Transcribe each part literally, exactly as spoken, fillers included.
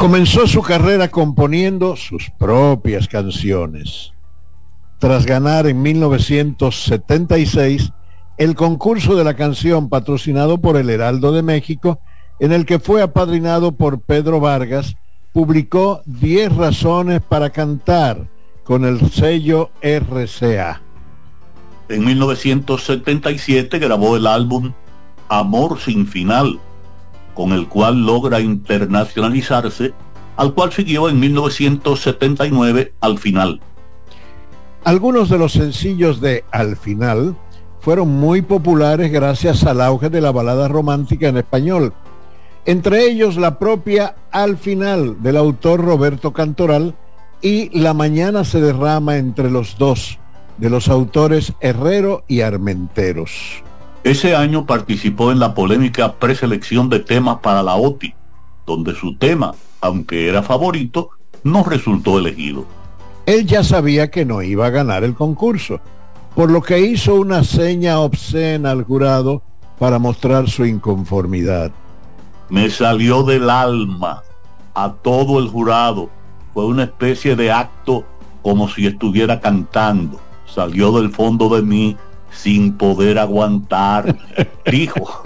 Comenzó su carrera componiendo sus propias canciones. Tras ganar en mil novecientos setenta y seis el concurso de la canción patrocinado por el Heraldo de México, en el que fue apadrinado por Pedro Vargas, publicó diez razones para cantar con el sello R C A. En mil novecientos setenta y siete grabó el álbum Amor sin final, con el cual logra internacionalizarse, al cual siguió en mil novecientos setenta y nueve Al final. Algunos de los sencillos de Al final fueron muy populares gracias al auge de la balada romántica en español, entre ellos la propia Al final del autor Roberto Cantoral y La mañana se derrama entre los dos de los autores Herrero y Armenteros. Ese año participó en la polémica preselección de temas para la O T I, donde su tema, aunque era favorito, no resultó elegido. Él ya sabía que no iba a ganar el concurso, por lo que hizo una seña obscena al jurado para mostrar su inconformidad. Me salió del alma a todo el jurado. Fue una especie de acto como si estuviera cantando. Salió del fondo de mí sin poder aguantar, dijo.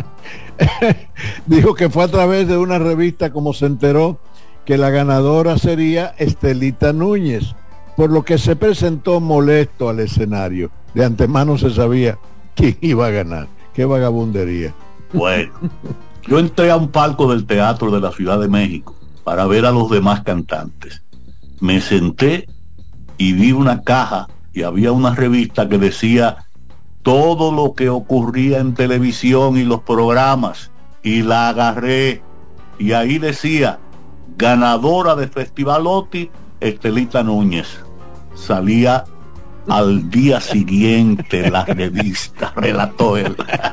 Dijo que fue a través de una revista como se enteró que la ganadora sería Estelita Núñez, por lo que se presentó molesto al escenario. De antemano se sabía quién iba a ganar. Qué vagabundería. Bueno, yo entré a un palco del Teatro de la Ciudad de México para ver a los demás cantantes. Me senté y vi una caja y había una revista que decía todo lo que ocurría en televisión y los programas, y la agarré y ahí decía ganadora de Festival O T I, Estelita Núñez. Salía al día siguiente la revista, relató él.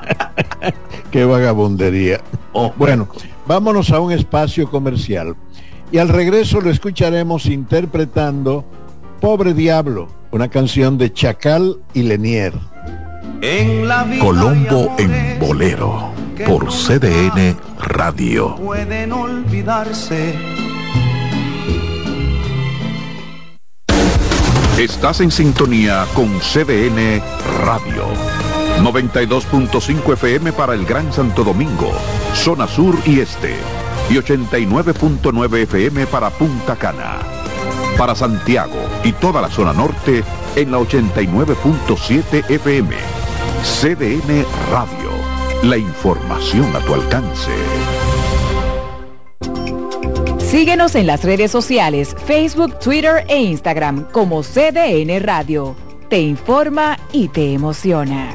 Qué vagabundería. Oh, bueno, vámonos a un espacio comercial y al regreso lo escucharemos interpretando Pobre Diablo, una canción de Chacal y Lenier. En la vida Colombo en Bolero, por C D N Radio. Pueden olvidarse. Estás en sintonía con C D N Radio. noventa y dos punto cinco F M para el Gran Santo Domingo, zona sur y este, y ochenta y nueve punto nueve F M para Punta Cana. Para Santiago y toda la zona norte en la ochenta y nueve punto siete F M. C D N Radio, la información a tu alcance. Síguenos en las redes sociales, Facebook, Twitter e Instagram como C D N Radio. Te informa y te emociona.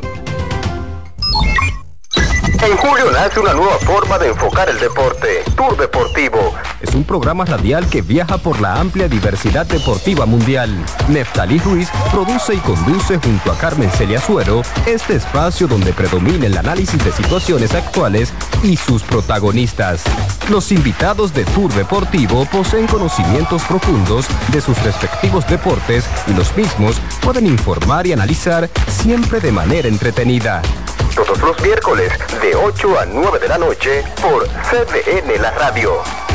En julio nace una nueva forma de enfocar el deporte. Tour Deportivo. Es un programa radial que viaja por la amplia diversidad deportiva mundial. Neftalí Ruiz produce y conduce junto a Carmen Celia Suero este espacio donde predomina el análisis de situaciones actuales y sus protagonistas. Los invitados de Tour Deportivo poseen conocimientos profundos de sus respectivos deportes y los mismos pueden informar y analizar siempre de manera entretenida. Todos los miércoles de ocho a nueve de la noche por C D N La Radio.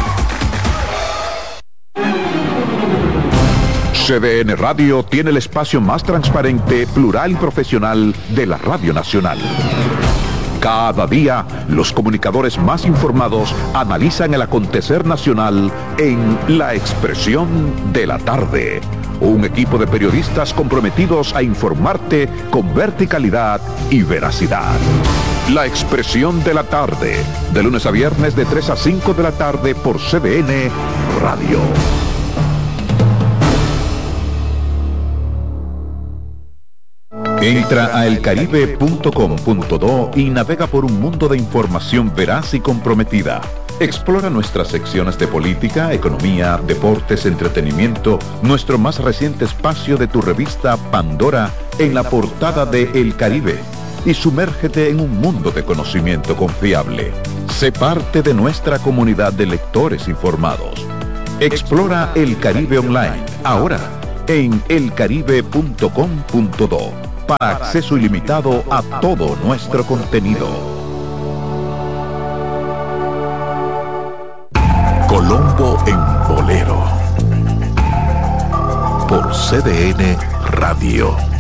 C D N Radio tiene el espacio más transparente, plural y profesional de la Radio Nacional. Cada día, los comunicadores más informados analizan el acontecer nacional en La Expresión de la Tarde. Un equipo de periodistas comprometidos a informarte con verticalidad y veracidad. La Expresión de la Tarde, de lunes a viernes de tres a cinco de la tarde por C D N Radio. Entra a elcaribe punto com punto do y navega por un mundo de información veraz y comprometida. Explora nuestras secciones de política, economía, deportes, entretenimiento, nuestro más reciente espacio de tu revista Pandora en la portada de El Caribe y sumérgete en un mundo de conocimiento confiable. Sé parte de nuestra comunidad de lectores informados. Explora El Caribe Online, ahora en elcaribe punto com punto do, para acceso ilimitado a todo nuestro contenido. Colombo Colombo en Bolero. Por C D N Radio.